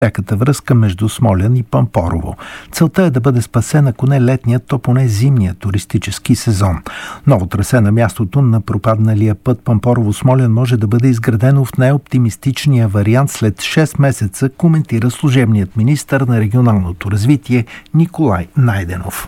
пряката връзка между Смолян и Пампорово. Целта е да бъде спасен, ако не летният, то поне зимният туристически сезон. Ново трасе на мястото на пропадналия път Пампорово-Смолян може да бъде изградено в най-оптимистичния вариант след 6 месеца, коментира служебният министър на регионалното развитие Николай Найденов.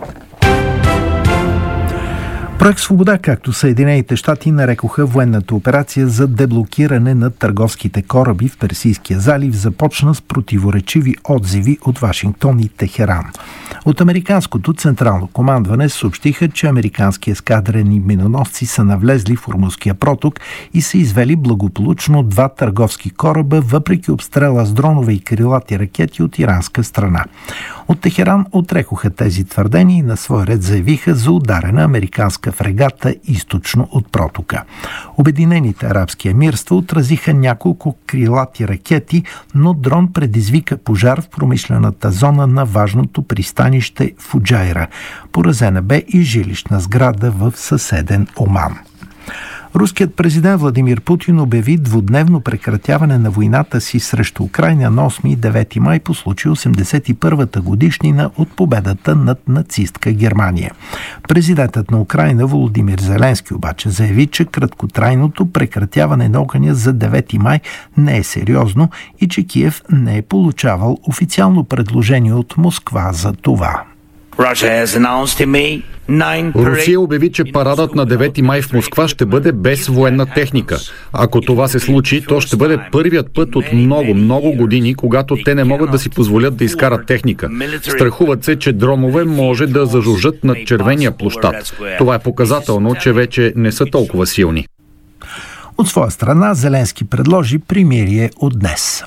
Проект Свобода, както Съединените щати нарекоха военната операция за деблокиране на търговските кораби в Персийския залив, започна с противоречиви отзиви от Вашингтон и Техеран. От американското централно командване съобщиха, че американски ескадрени миноносци са навлезли в Ормузския проток и са извели благополучно 2 търговски кораба, въпреки обстрела с дронове и крилати ракети от иранска страна. От Техеран отрекоха тези твърдения и на свой ред заявиха за ударена американска фрегата източно от протока. Обединените арабски емирства отразиха няколко крилати ракети, но дрон предизвика пожар в промишлената зона на важното пристанище Фуджайра. Поразена бе и жилищна сграда в съседен Оман. Руският президент Владимир Путин обяви двудневно прекратяване на войната си срещу Украйна на 8 и 9 май по случай 81-та годишнина от победата над нацистка Германия. Президентът на Украйна Володимир Зеленски обаче заяви, че краткотрайното прекратяване на огъня за 9 май не е сериозно и че Киев не е получавал официално предложение от Москва за това. Русия обяви, че парадът на 9 май в Москва ще бъде без военна техника. Ако това се случи, то ще бъде първият път от много години, когато те не могат да си позволят да изкарат техника. Страхуват се, че дронове може да зажужжат над червения площад. Това е показателно, че вече не са толкова силни. От своя страна Зеленски предложи примирие от днес.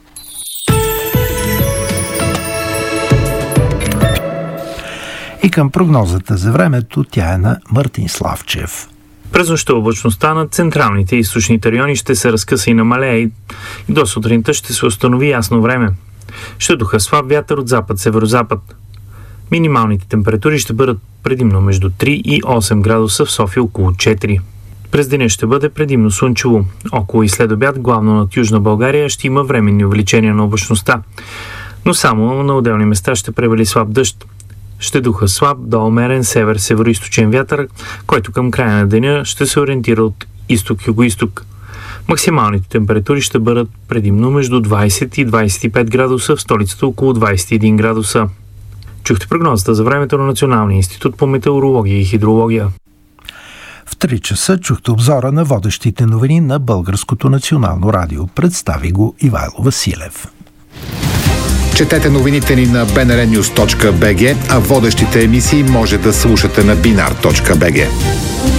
И към прогнозата за времето, тя е на Мартин Славчев. През нощта облачността над централните и източните райони ще се разкъса и намалее и до сутринта ще се установи ясно време. Ще духа слаб вятър от запад-северозапад. Минималните температури ще бъдат предимно между 3 и 8 градуса, в София около 4. През деня ще бъде предимно слънчево. Около и след обяд, главно над Южна България, ще има временни увеличения на облачността. Но само на отделни места ще превали слаб дъжд. Ще духа слаб до умерен север-североизточен вятър, който към края на деня ще се ориентира от изток-югоизток. Максималните температури ще бъдат предимно между 20 и 25 градуса, в столицата около 21 градуса. Чухте прогнозата за времето на Националния институт по метеорология и хидрология. В 3 часа чухте обзора на водещите новини на Българското национално радио. Представи го Ивайло Василев. Четете новините ни на bnrnews.bg, а водещите емисии може да слушате на binar.bg.